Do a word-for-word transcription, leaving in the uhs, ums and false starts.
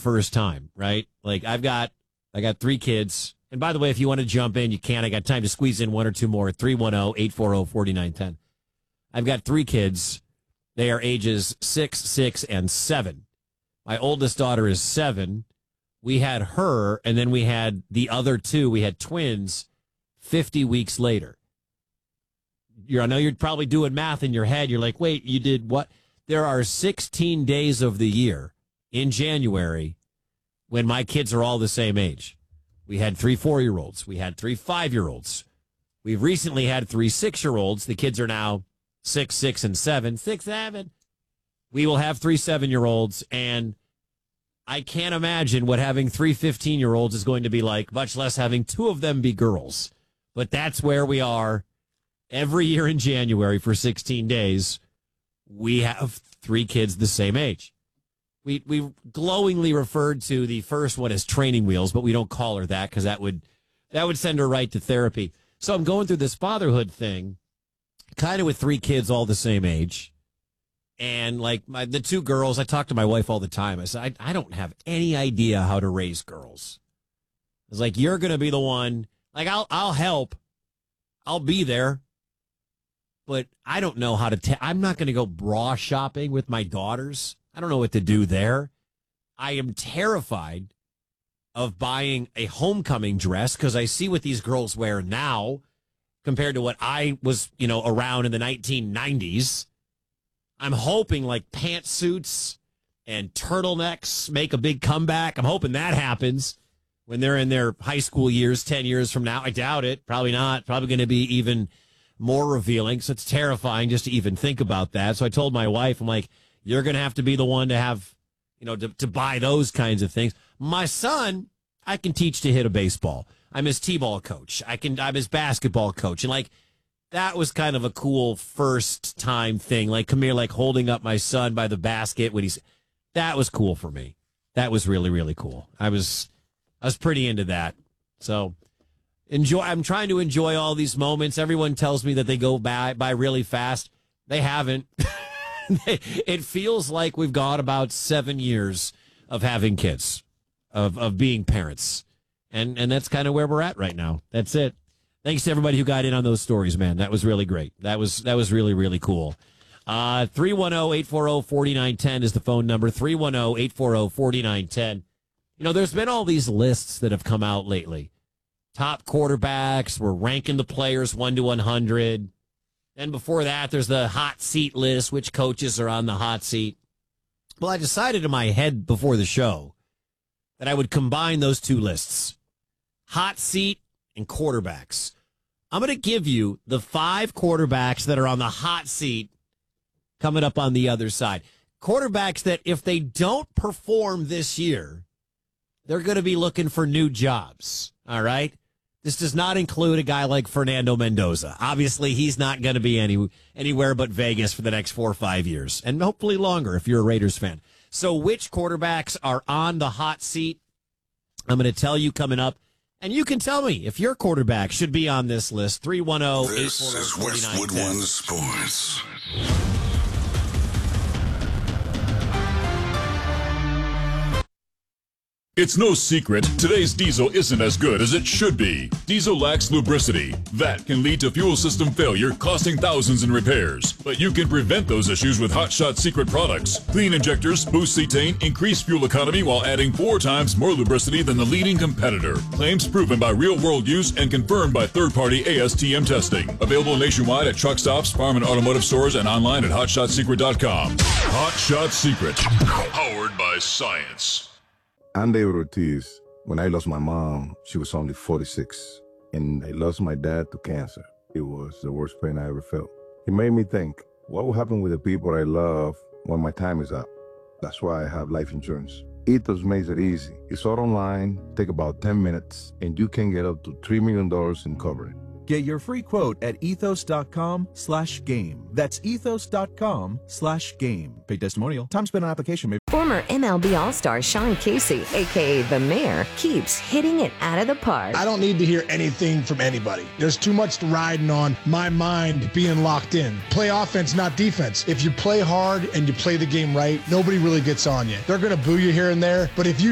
first time, right? Like I've got, I got three kids. And by the way, if you want to jump in, you can. I got time to squeeze in one or two more. three one zero, eight four zero, four nine one zero. I've got three kids. They are ages six, six, and seven. My oldest daughter is seven. We had her, and then we had the other two. We had twins fifty weeks later. You're, I know you're probably doing math in your head. You're like, wait, you did what? There are sixteen days of the year in January when my kids are all the same age. We had three four-year-olds. We had three five-year-olds. We've recently had three six-year-olds. The kids are now six, six, and seven. Six, seven. We will have three seven-year-olds, and I can't imagine what having three fifteen-year-olds is going to be like, much less having two of them be girls. But that's where we are every year in January for sixteen days. We have three kids the same age. We we glowingly referred to the first one as training wheels, but we don't call her that because that would that would send her right to therapy. So I'm going through this fatherhood thing, kind of with three kids all the same age. And like my the two girls, I talk to my wife all the time. I said, I, I don't have any idea how to raise girls. I was like, you're going to be the one. Like, I'll I'll help. I'll be there. But I don't know how to. Ta- I'm not going to go bra shopping with my daughters. I don't know what to do there. I am terrified of buying a homecoming dress because I see what these girls wear now compared to what I was, you know, around in the nineteen nineties. I'm hoping like pantsuits and turtlenecks make a big comeback. I'm hoping that happens when they're in their high school years, ten years from now. I doubt it. Probably not. Probably going to be even more revealing. So it's terrifying just to even think about that. So I told my wife, I'm like, you're going to have to be the one to have, you know, to, to buy those kinds of things. My son, I can teach to hit a baseball. I'm his t-ball coach. I can, I'm his basketball coach. And like, that was kind of a cool first time thing. Like, come here, like holding up my son by the basket when he's, that was cool for me. That was really, really cool. I was, I was pretty into that. So enjoy, I'm trying to enjoy all these moments. Everyone tells me that they go by, by really fast. They haven't. It feels like we've got about seven years of having kids, of of being parents. And and that's kind of where we're at right now. That's it. Thanks to everybody who got in on those stories, man. That was really great. That was that was really, really cool. Uh, three one zero, eight four zero, four nine one zero is the phone number. three one zero, eight four zero, four nine one zero. You know, there's been all these lists that have come out lately. Top quarterbacks. We're ranking the players one to one hundred. And before that, there's the hot seat list, which coaches are on the hot seat. Well, I decided in my head before the show that I would combine those two lists, hot seat and quarterbacks. I'm going to give you the five quarterbacks that are on the hot seat coming up on the other side. Quarterbacks that if they don't perform this year, they're going to be looking for new jobs. All right? This does not include a guy like Fernando Mendoza. Obviously, he's not going to be any anywhere but Vegas for the next four or five years, and hopefully longer if you're a Raiders fan. So which quarterbacks are on the hot seat? I'm going to tell you coming up, and you can tell me if your quarterback should be on this list. three one zero, eight four zero, four nine one zero. This is Westwood One Sports. It's no secret, today's diesel isn't as good as it should be. Diesel lacks lubricity. That can lead to fuel system failure, costing thousands in repairs. But you can prevent those issues with Hot Shot Secret products. Clean injectors, boost cetane, increase fuel economy while adding four times more lubricity than the leading competitor. Claims proven by real-world use and confirmed by third-party A S T M testing. Available nationwide at truck stops, farm and automotive stores, and online at hot shot secret dot com. Hot Shot Secret. Powered by science. I'm David Ortiz. When I lost my mom, she was only forty-six. And I lost my dad to cancer. It was the worst pain I ever felt. It made me think, what will happen with the people I love when my time is up? That's why I have life insurance. Ethos makes it easy. It's all online, take about ten minutes, and you can get up to three million dollars in coverage. Get your free quote at ethos.com slash game. That's ethos.com slash game. Paid testimonial. Time spent on application may. Former M L B All-Star Sean Casey, a k a. The Mayor, keeps hitting it out of the park. I don't need to hear anything from anybody. There's too much riding on my mind being locked in. Play offense, not defense. If you play hard and you play the game right, nobody really gets on you. They're going to boo you here and there, but if you